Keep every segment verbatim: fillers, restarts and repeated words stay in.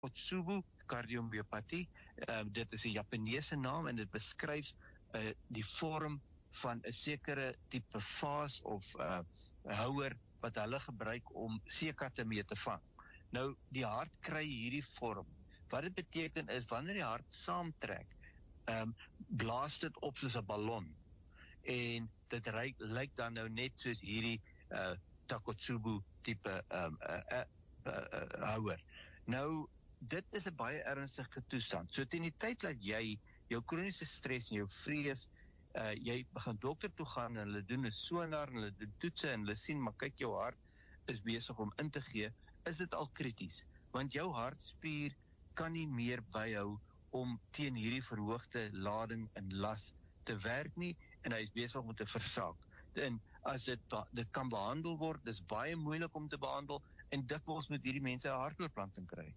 Takotsubo cardiomyopathie. Uh, dit is 'n Japaneese naam en dit beskryf uh, die vorm van 'n sekere tipe vaas of uh, houer wat hulle gebruik om seekatte mee te vang. Nou, die hart kry hierdie vorm. Wat dit beteken is, wanneer die hart saamtrek, um, blaas dit op soos 'n ballon. En dit lyk, lyk dan nou net soos hierdie uh, Takotsubo tipe um, uh, uh, uh, uh, houer. Nou, dit is 'n baie ernstige toestand. So teen die tyd dat jy jou kroniese stres en jou vrees, uh, jy begin dokter toe gaan en hulle doen 'n sonar en hulle doen toetse en hulle sien, maar kyk, jou hart is besig om in te gee, is dit al krities, want jou hartspier kan nie meer byhou om teen hierdie verhoogde lading en las te werk nie, en hy is besig om te versaak. En as dit, dit kan behandel word, dis baie moeilik om te behandel, en dikwels moet hierdie mense 'n hartoortplanting kry.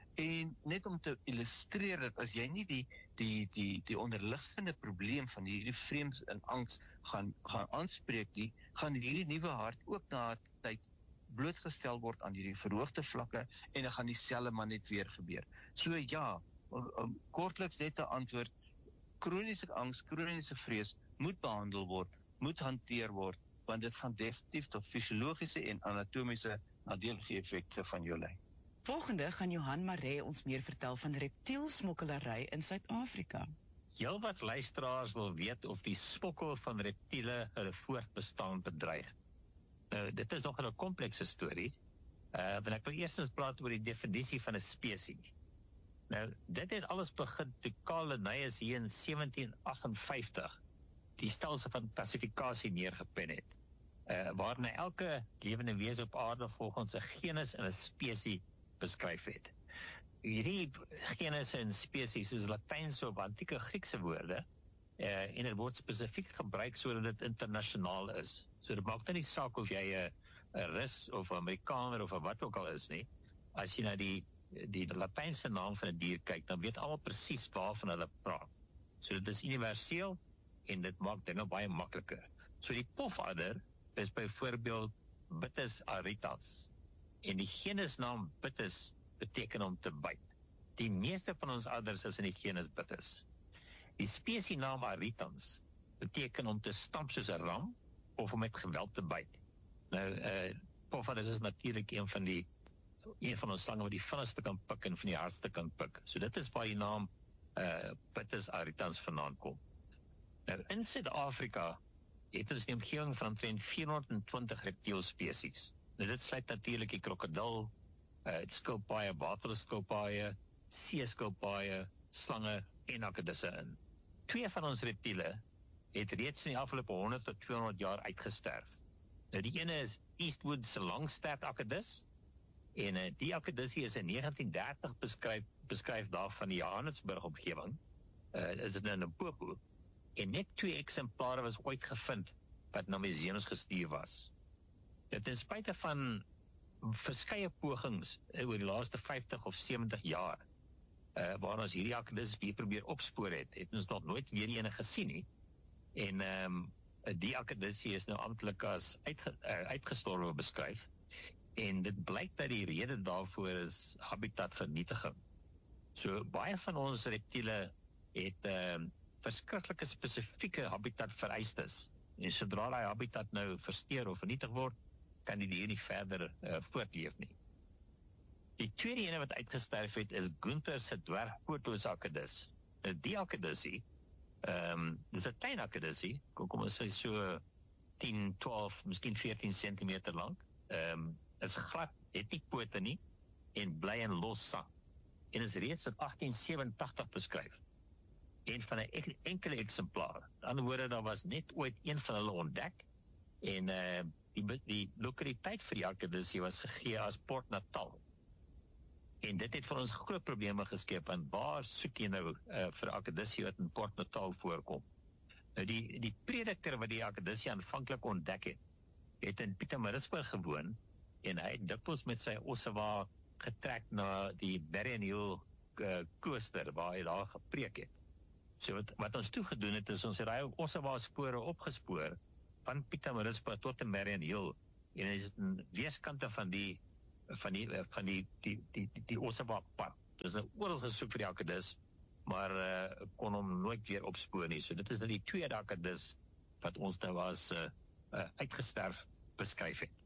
En net om te illustreer dat as jy nie die, die, die, die onderliggende probleem van hierdie vrees en angs gaan, gaan aanspreek nie, gaan hierdie nuwe hart ook na 'n tyd blootgestel word aan hierdie verhoogde vlakke, en dan gaan dieselfde maar net weer gebeur. So ja, um, um, kortliks net 'n antwoord, kroniese angs, kroniese vrees moet behandel word, moet hanteer word, want dit gaan definitief tot fisiologiese en anatomiese nadelige effekte van jou lei. Volgende gaan Johan Maree ons meer vertel van reptielsmokkelary in Suid-Afrika. Heel wat luisteraars wil weet of die smokkel van reptiele hulle voortbestaan bedreig. Nou, dit is nog 'n komplekse storie, uh, want ek wil eerstens praat oor die definisie van 'n spesies. Nou, dit het alles begin toe Carl Linnaeus hier in sewentien agt vyftig die stelsel van klassifikasie neergepen het, uh, waarna elke lewende wese op aarde volgens 'n genus en 'n spesies beskryf het. Hierdie genus en spesies is Latynse of antieke Griekse woorde, uh, en dit word spesifiek gebruik sodat dit internasionaal is. So dit maak nie saak of jy 'n Rus of 'n Amerikaner of 'n wat ook al is nie. As jy na die die Latynse naam van 'n dier kyk, dan weet almal presies waarvan hulle praat. So dit is universeel en dit maak dinge baie makliker. So die pofadder is byvoorbeeld Bitus aritans. En die genusnaam Bitus beteken om te byt. Die meeste van ons adders is in die genus Bitus. Die spesiesnaam aritans beteken om te stamp soos 'n ram of om met geweld te byt. Nou, uh, pofadder is natuurlik een van die een van ons slange wat die vinnigste kan pik en van die hardste kan pik. So dit is waar die naam uh, Bitus aritans vandaan kom. Nou, in Suid-Afrika het ons die omgewing van omtrent vierhonderd twintig reptielspesies. Nou, dit sluit natuurlik die krokodil, uh, skilpaaie, waterskilpaaie, seeskilpaaie, slange en akedisse in. Twee van ons reptiele het reeds in die afgelope honderd tot tweehonderd jaar uitgesterf. Nou, die ene is Eastwood se langstert akedus, en uh, die akedissie is in negentien dertig beskryf, beskryf daar van die Johannesburg omgewing, uh, is dit in Limpopo, en net twee eksemplare was ooit gevind wat na museums gestuur was. Dit in spite van verskeie pogings uh, oor die laaste vyftig of sewentig jaar, uh, waar ons hierdie akedis weer probeer opspoor het, het ons nog nooit weer ene gesien nie, en um, die akedissie is nou amptelik as uitge, uh, uitgestorwe beskryf, en dit blyk dat die rede daarvoor is habitatvernietiging. So baie van ons reptiele het uh, verskriklike spesifieke habitatvereistes, en sodra die habitat nou versteur of vernietig word, kan die dier nie verder uh, voortleef nie. Die tweede ene wat uitgesterf het is Gunther se dwergpootlose akedus. Nou die akedissie, um, dis 'n klein akedissie, kom, kom ons sê so tien, twaalf, miskien veertien centimeter lang, um, is glad, het nie pote nie, en bly in los sang, en is reeds in agttien sewentig beskryf. En van 'n enkele exemplaar. Aan die ander woorde, daar was net ooit een van hulle ontdek, en uh, die, die lokaliteit vir die akedissie was gegee as Port Natal. En dit het vir ons groot probleme geskep, want waar soek jy nou uh, vir akedissie wat in Port Natal voorkom? Nou die, die predikter wat die akedissie aanvanklik ontdek het, het in Pietermaritzburg gewoon, en hy het dikwels met sy Ossewa getrek na die Berrien Hill uh, klooster, waar hy daar gepreek het. So wat, wat ons toegedoen het, is ons het hy Ossewa spore opgespoor, van Pietermaritzburg tot in Berrien Hill, en hy is in weeskante van die van die, van die, die, die, die, die Ossewa pad, Dis nou oral gesoek vir die akedus, maar uh, kon hom nooit weer opspoor nie. So dit is nou die tweede akedus wat ons nou as uh, uh, uitgesterf beskryf het.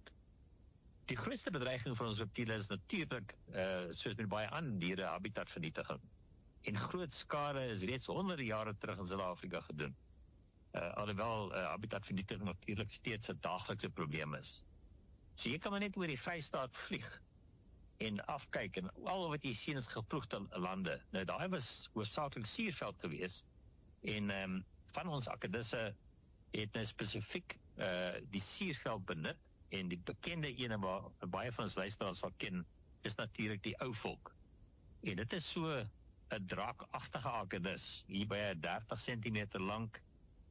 Die grootste bedreiging vir ons reptiele is natuurlik, uh, soos met baie ander diere, habitatvernietiging. En groot skade is reeds honderde jare terug in Suid-Afrika gedoen. Uh, alhoewel uh, habitatvernietiging natuurlik steeds 'n daaglikse probleem is. So jy kan maar net oor die Vrystaat vlieg en afkyk, en al wat jy sien is geploegde lande. Nou daai was hoofsaaklik suurveld gewees, en um, van ons akedisse het nou spesifiek uh, die suurveld benut, en die bekende ene waar baie van ons luisteraars sal ken, is natuurlik die ou volk. En dit is so 'n draakagtige akedus, hier by dertig sentimeter lank,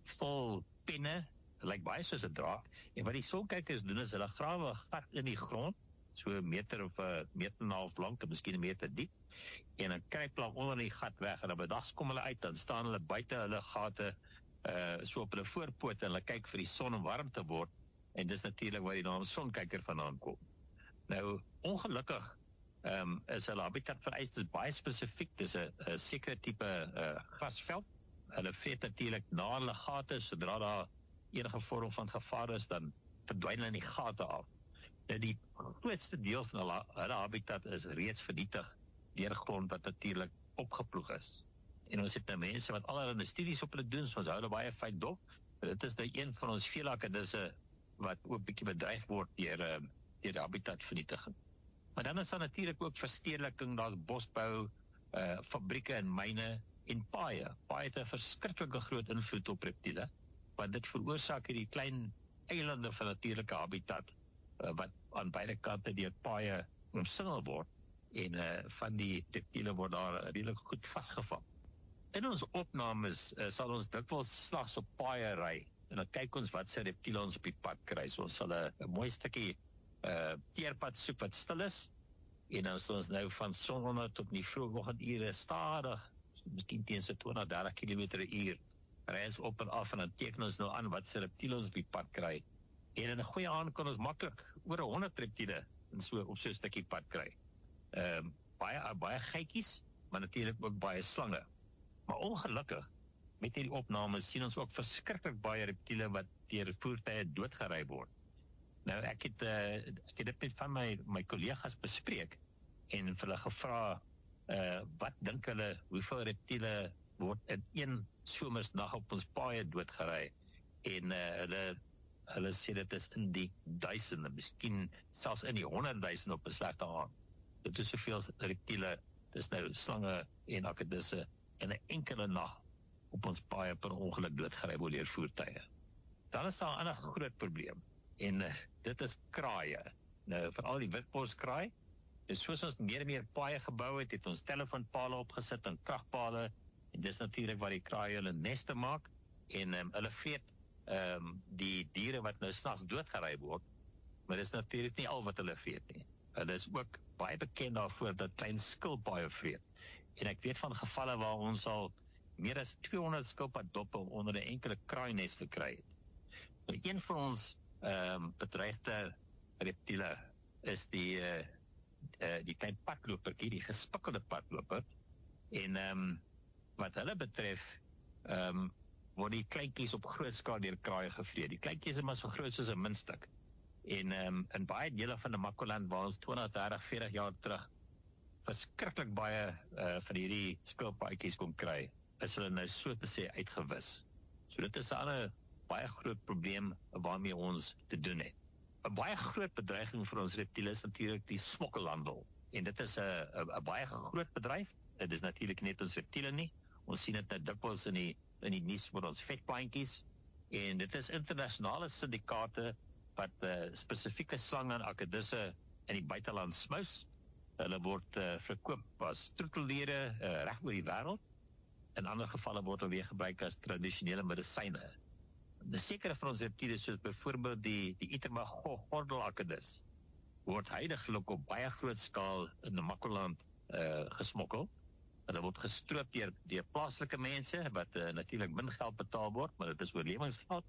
vol penne, lyk baie soos 'n draak, en wat die sonkykers doen is, hulle grawe 'n gat in die grond, so 'n meter of 'n meter en 'n half lank, en miskien 'n meter diep, en dan kruip hulle onder die gat weg, en dan bedags kom hulle uit, dan staan hulle buite hulle gate, uh, so op hulle voorpote, en hulle kyk vir die son om warm te word, en dis natuurlik waar die naam sonkyker vandaan kom. Nou, ongelukkig um, is hulle habitatvereistes baie spesifiek, dis 'n sekere tipe uh, grasveld. Hulle vreet natuurlik na hulle gate, sodra daar enige vorm van gevaar is, dan verdwyn hulle in die gate af. Nou, die grootste deel van hulle, hulle habitat is reeds vernietig deur grond wat natuurlik opgeploeg is. En ons het nou mense wat allerlei studies op hulle doen, so ons hou hulle baie fyn dop. Dit is nou een van ons veel akedisse wat ook bietjie bedreig word deur uh, deur die habitatvernietiging. Maar dan is daar natuurlik ook verstedeliking, daar bosbou, uh, fabrieke en myne en paaie. Paaie het 'n verskriklike groot invloed op reptiele, want dit veroorsaak hierdie klein eilande van natuurlike habitat, uh, wat aan beide kante deur paaie omsingel word, en uh, van die reptiele word daar redelik goed vasgevang. In ons opnames uh, sal ons dikwels slags op paaie ry, en dan kyk ons wat se reptiele ons op die pad kry. So ons sal 'n mooi stukkie uh, teerpad soek wat stil is, en dan sal ons nou van sononder tot in die vroeë oggendure stadig, miskien teen so twintig, dertig kilometer per uur, ry ons op en af, en dan teken ons nou aan wat se reptiele ons op die pad kry. En in 'n goeie aand kan ons maklik oor honderd reptiele in so op so 'n stukkie pad kry. Ehm uh, baie baie geitjies, maar natuurlik ook baie slange. Maar ongelukkig met hierdie opnames sien ons ook verskriklik baie reptiele wat deur voertuie doodgery word. Nou ek het uh, ek het dit met van my my kollegas bespreek en vir hulle gevra uh, wat dink hulle hoeveel reptiele word in een somersnag op ons paaie doodgery, en uh, hulle hulle sê dit is in die duisende, miskien selfs in die honderdduisende op 'n slegte aand. Dit is soveel reptiele, dis nou slange en akedisse in 'n enkele nag op ons paaie per ongeluk doodgery word deur voertuie. Dan is daar 'n ander groot probleem, en uh, dit is kraaie. Nou, veral die witborskraai. Dus soos ons meer en meer paaie gebou het, het ons telefoonpale opgesit en kragpale, en dis natuurlik waar die kraaie hulle neste maak, en um, hulle vreet um, die diere wat nou snags doodgery word, maar dis natuurlik nie al wat hulle vreet nie. Hulle is ook baie bekend daarvoor dat klein skilpaaie vreet. En ek weet van gevalle waar ons al meer as tweehonderd skilpaddoppe onder 'n enkele kraaines gekry het. Nou, een van ons um, bedreigde reptiele is die uh, uh, die klein padlopertjie, die gespikkelde padloper. En um, wat hulle betref, um, word die kleintjies op groot skaal deur kraaie gevreet. Die kleintjies is maar so groot soos 'n muntstuk. En um, in baie dele van Namakoland waar ons twintig, dertig, veertig jaar terug verskriklik baie uh, van hierdie skilpaadjies kon kry, is hulle nou so te sê uitgewis. So dit is 'n ander baie groot probleem waarmee ons te doen het. 'n Baie groot bedreiging vir ons reptiele is natuurlik die smokkelhandel. En dit is 'n 'n baie groot bedryf. Dit is natuurlik nie net ons reptiele nie. Ons sien dit nou dikwels in die in die nuus met ons vetplantjies. En dit is internasionale syndikaate wat uh, spesifieke slange en akedisse in die buiteland smous. Hulle word uh, verkoop as troeteldiere uh, reg oor die wêreld. In ander gevalle word hulle weer gebruik as tradisionele medisyne. Die sekere van ons reptiele, soos byvoorbeeld die die Itermagog gordelakedus, word huidiglik op baie groot skaal in Namakoland uh, gesmokkel. Hulle word gestroop deur deur plaaslike mense wat uh, natuurlik min geld betaal word, maar dit is oorlewingsgeld.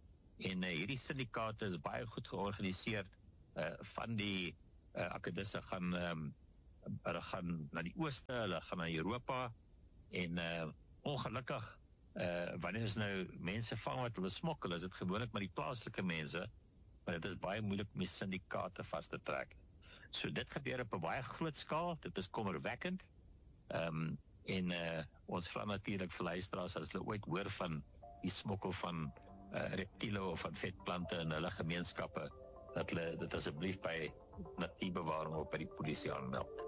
En uh, hierdie syndikaate is baie goed georganiseer. Uh, van die uh, akedisse gaan um, hulle gaan na die ooste, hulle gaan na Europa, en uh, ongelukkig, uh, wanneer ons nou mense vang wat hulle smokkel, is dit gewoonlik met die plaaslike mense, maar dit is baie moeilik om die syndikaate vas te trek. So dit gebeur op 'n baie groot skaal, dit is kommerwekkend, um, en uh, ons vra natuurlik vir luisteraars, as hulle ooit hoor van die smokkel van uh, reptiele of van vetplante in hulle gemeenskappe, dat hulle dit asseblief by Natuurbewaring of by die polisie aanmeld.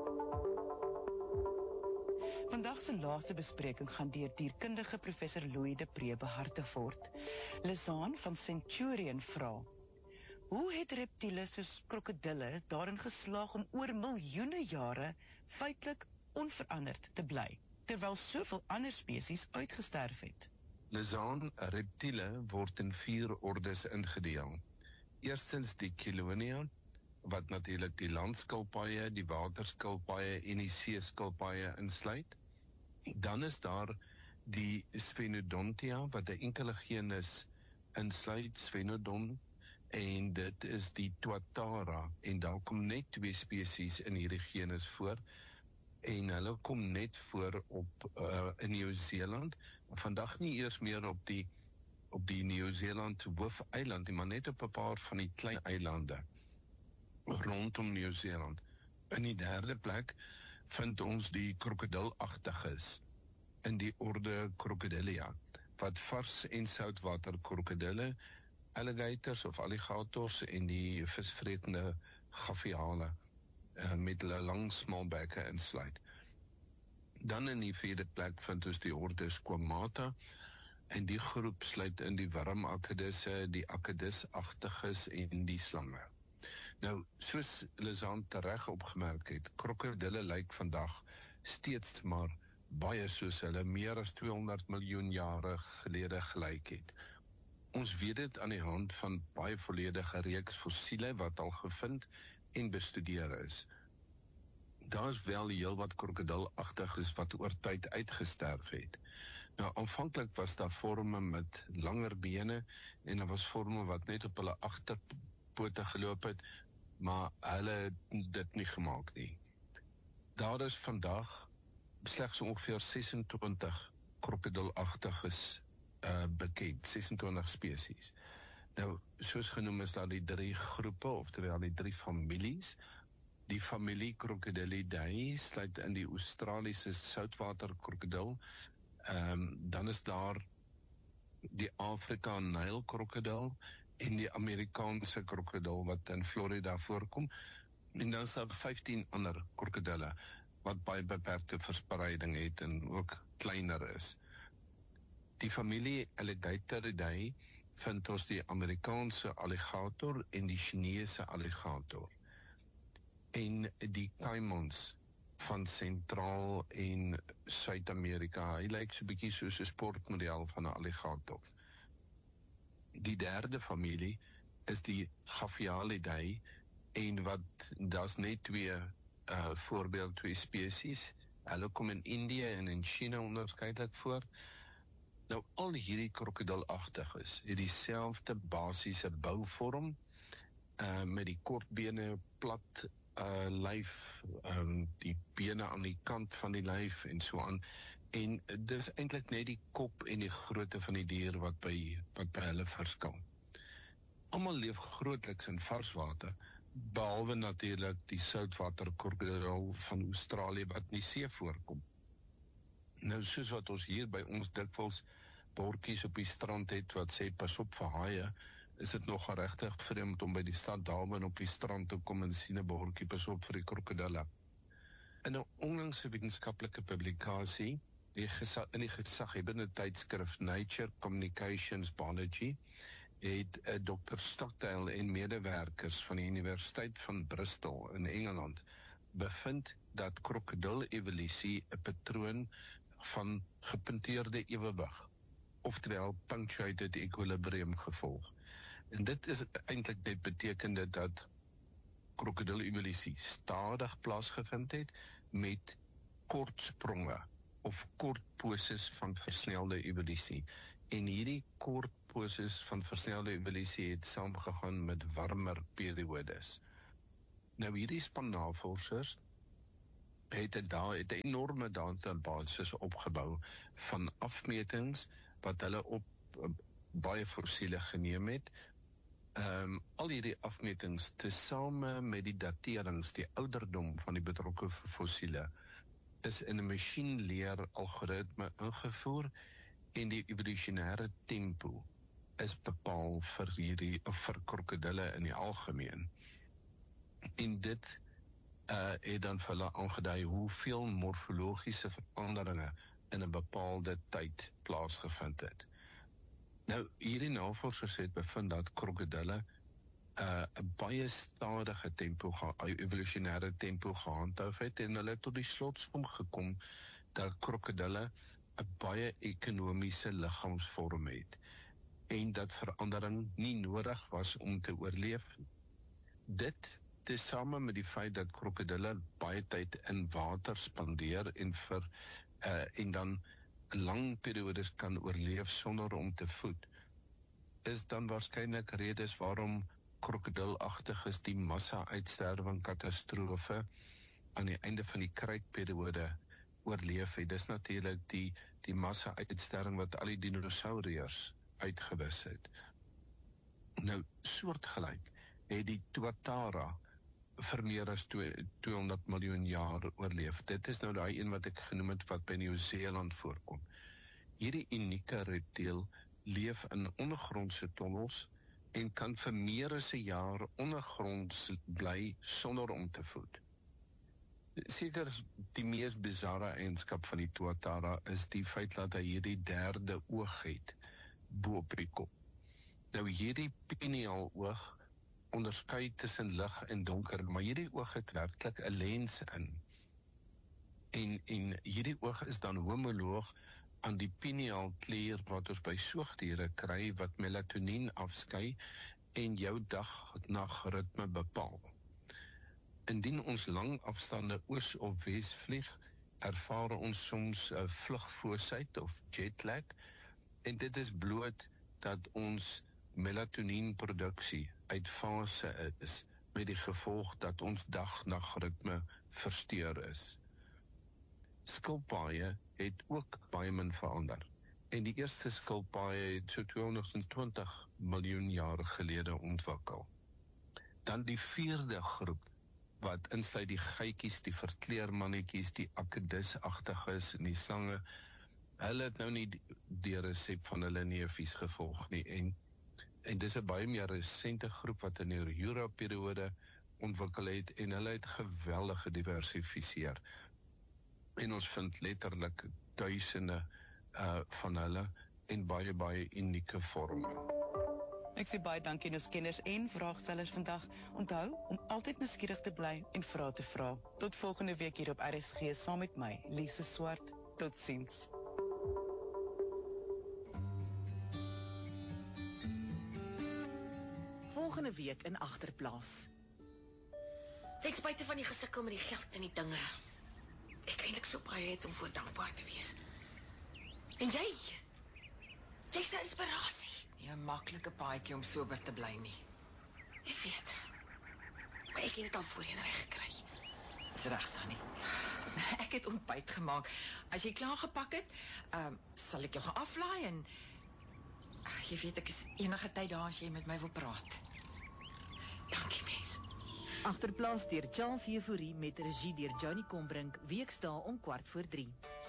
Vandag se laaste bespreking gaan deur dierkundige professor Louis de Pre behartig word. Lizaan van Centurion vra: hoe het reptiele soos krokodille daarin geslaag om oor miljoene jare feitelik onveranderd te bly, terwyl soveel ander spesies uitgesterf het? Lizaan, reptiele word in vier ordes ingedeel. Eerstens die Chelonia, wat natuurlik die landskilpaaie, die waterskilpaaie en die seeskilpaaie insluit. Dan is daar die Sphenodontia, wat 'n enkele genus insluit, Sphenodon, en dit is die Tuatara, en daar kom net twee spesies in hierdie genus voor, en hulle kom net voor op uh, in Nieu-Seeland, vandag nie eers meer op die op die Nieu-Seeland hoofeiland, maar net op 'n paar van die klein eilande rondom Nieu-Seeland. In die derde plek vind ons die krokodilagtiges in die orde Crocodilia, wat vars en soutwater krokodille, alligators of alligators en die visvretende gaviale uh, met hulle lang smalbekke insluit. Dan in die vierde plek vind ons die orde Squamata, en die groep sluit in die wormakkedisse, die akkedisagtiges en die slange. Nou, soos Lizaan tereg opgemerk het, krokodille lyk vandag steeds maar baie soos hulle meer as tweehonderd miljoen jare gelede gelyk het. Ons weet dit aan die hand van baie volledige reeks fossiele wat al gevind en bestudeer is. Daar is wel heel wat krokodilagtiges wat oor tyd uitgesterf het. Nou, aanvanklik was daar vorme met langer bene en daar was vorme wat net op hulle agterpote geloop het, maar hulle het dit nie gemaak nie. Daar is vandag slegs ongeveer sesentwintig krokodilagtiges uh, bekend, sesentwintig spesies. Nou, soos genoem is daar die drie groepe, of die drie families. Die familie Crocodilidae sluit in die Australiese soutwaterkrokodil. Um, dan is daar die Afrika Nile krokodil en die Amerikaanse krokodil wat in Florida voorkom. En dan is daar vyftien ander krokodille wat baie beperkte verspreiding het en ook kleiner is. Die familie Alligatoridae vind ons die Amerikaanse alligator en die Chinese alligator. En die caimans van Sentraal en Suid-Amerika, hy lyk so 'n bietjie soos 'n sportmodel van 'n alligator. Die derde familie is die Gavialidae, en wat, daar's net twee uh, voorbeeld, twee spesies, hulle kom in Indië en in China onderskeidelik voor. Nou, al hierdie krokodilagtiges het dieselfde basiese bouvorm, uh, met die kort bene, plat uh, lyf, um, die bene aan die kant van die lyf en so aan. En dit is eintlik net die kop en die grootte van die dier wat by, wat by hulle verskil. Almal leef grootliks in varswater, behalwe natuurlik die soutwaterkrokodil van Australië wat in die see voorkom. Nou, soos wat ons hier by ons dikwels bordjies op die strand het wat sê pas op vir haie, is dit nog regtig vreemd om by die stad Darwin op die strand te kom en sien 'n bordjie pas op vir die krokodille. In 'n onlangse wetenskaplike publikasie, die gesag, in die gesaghebende tydskrif Nature Communications Biology, het uh, dokter Stockdale en medewerkers van die Universiteit van Bristol in Engeland bevind dat krokodil-evolusie 'n patroon van gepunteerde ewewig, oftewel punctuated equilibrium gevolg. En dit is eintlik net betekende dat krokodil-evolusie stadig plaasgevind het met kort spronge of kort poses van versnelde evolusie. En hierdie kort poses van versnelde evolusie het saamgegaan met warmer periodes. Nou, hierdie span navorsers het 'n daar het 'n enorme databasis opgebou van afmetings wat hulle op uh, baie fossiele geneem het. Um, al hierdie afmetings tesame met die daterings, die ouderdom van die betrokke fossiele, is in 'n masjienleer algoritme ingevoer en die evolusionêre tempo is bepaal vir hierdie of vir krokodille in die algemeen. En dit uh, het dan vir hulle aangedui hoeveel morfologiese veranderinge in 'n bepaalde tyd plaasgevind het. Nou, hierdie navorsers het bevind dat krokodille 'n uh, baie stadige tempo, evolusionêre tempo gehandhaaf het en hulle het tot die slotsom gekom dat krokodille 'n baie ekonomiese liggaamsvorm het en dat verandering nie nodig was om te oorleef. Dit tesame met die feit dat krokodille baie tyd in water spandeer en vir uh, en dan lang periodes kan oorleef sonder om te voed, is dan waarskynlik redes waarom krokodilagtiges die massa-uitsterwing katastrofe aan die einde van die krytperiode oorleef het. Dis natuurlik die die massa-uitsterwing wat al die dinosauriërs uitgewis het. Nou, soortgelyk het die tuatara vir meer as tweehonderd miljoen jaar oorleef. Dit is nou daai een wat ek genoem het wat by Nieu-Seeland voorkom. Hierdie unieke reptiel leef in ondergrondse tonnels en kan vir meer as 'n jaar ondergronds bly sonder om te voed. Seker die mees bizarre eienskap van die tuatara is die feit dat hy hierdie derde oog het bo op die kop. Nou hierdie pineal oog onderskei tussen lig en donker, maar hierdie oog het werklik 'n lens in. En en hierdie oog is dan homoloog aan die pineal klier wat ons by soogdiere kry wat melatonien afskei en jou dag-nag ritme bepaal. Indien ons lang afstande oos of wes vlieg, ervaar ons soms 'n vlugfoosheid of jetlag en dit is bloot dat ons melatonienproduksie uit fase is met die gevolg dat ons dag-nag-ritme versteur is. Skilpaaie het ook baie min verander en die eerste skilpaaie het so tweehonderdtwintig miljoen jaar gelede ontwikkel. Dan die vierde groep wat insluit die geitjies, die verkleermannetjies, die akedusagtiges en die slange, hulle het nou nie die resep van hulle neefies gevolg nie en En dis 'n baie meer resente groep wat in die Jura-periode ontwikkel het en hulle het geweldig gediversifiseer. En ons vind letterlik duisende uh, van hulle en baie baie unieke vorme. Ek sê baie dankie aan ons kenners en vraagstellers vandag. Onthou om altyd nuuskierig te bly en vrae te vra. Tot volgende week hier op R S G saam met my, Lise Swart. Totsiens. Volgende week in Agterplaas. Ten spyte van die gesukkel met die geld en die dinge, ek eintlik so baie het om voor dankbaar te wees. En jy? Jy's 'n inspirasie. Nie 'n maklike paadjie om sober te bly nie. Ek weet. Maar ek het dit al voorheen reg gekry. Dis reg, Sunny. Ek het ontbyt gemaak. As jy klaar gepak het, ehm um, sal ek jou gaan aflaai en ach, jy weet ek is enige tyd daar as jy met my wil praat. Dankie mens. Agterplaas deur Charles Euphorie met regie deur Johnny Combrink, weksdae om kwart voor drie.